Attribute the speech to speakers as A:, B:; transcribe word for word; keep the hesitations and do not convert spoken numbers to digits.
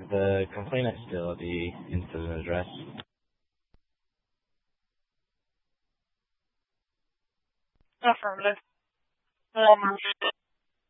A: the complainant still at the incident address?
B: Affirmative. Um,